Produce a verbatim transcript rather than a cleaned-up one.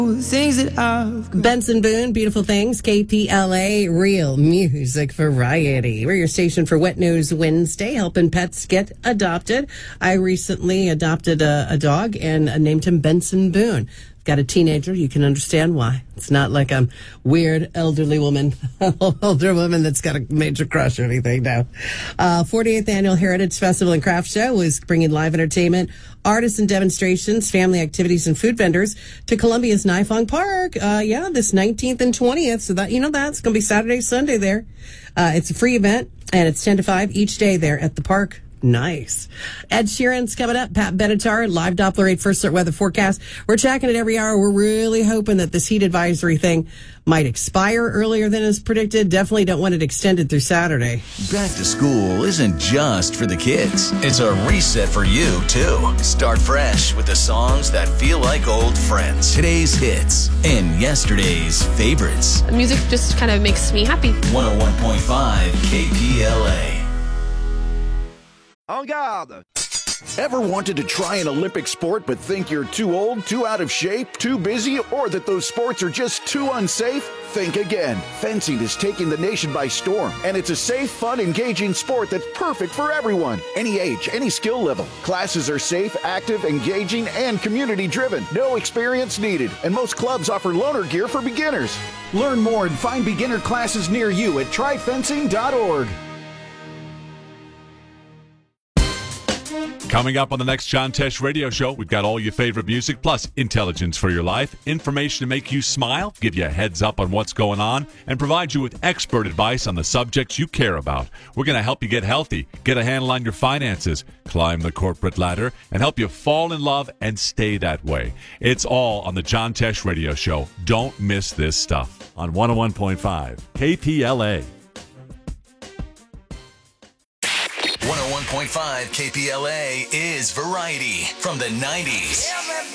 Things that I've Benson Boone, Beautiful Things, K P L A, Real Music Variety. We're your station for Wet News Wednesday, helping pets get adopted. I recently adopted a, a dog and uh, named him Benson Boone. Got a teenager, you can understand why. It's not like a weird elderly woman, older woman that's got a major crush or anything now. Uh, forty-eighth Annual Heritage Festival and Craft Show is bringing live entertainment, artists and demonstrations, family activities, and food vendors to Columbia's Nifong Park. Uh, yeah, this nineteenth and twentieth. So that, you know, that's going to be Saturday, Sunday there. Uh, it's a free event and it's ten to five each day there at the park. Nice. Ed Sheeran's coming up. Pat Benatar, live Doppler eight first alert weather forecast. We're checking it every hour. We're really hoping that this heat advisory thing might expire earlier than is predicted. Definitely don't want it extended through Saturday. Back to school isn't just for the kids. It's a reset for you, too. Start fresh with the songs that feel like old friends. Today's hits and yesterday's favorites. Music just kind of makes me happy. one oh one point five K P L A. En garde! Ever wanted to try an Olympic sport but think you're too old, too out of shape, too busy, or that those sports are just too unsafe? Think again. Fencing is taking the nation by storm, and it's a safe, fun, engaging sport that's perfect for everyone. Any age, any skill level. Classes are safe, active, engaging, and community-driven. No experience needed, and most clubs offer loaner gear for beginners. Learn more and find beginner classes near you at try fencing dot org. Coming up on the next John Tesh radio show, we've got all your favorite music, plus intelligence for your life, information to make you smile, give you a heads up on what's going on, and provide you with expert advice on the subjects you care about. We're going to help you get healthy, get a handle on your finances, climb the corporate ladder, and help you fall in love and stay that way. It's all on the John Tesh radio show. Don't miss this stuff on one oh one point five K P L A. one oh one point five K P L A is Variety from the nineties.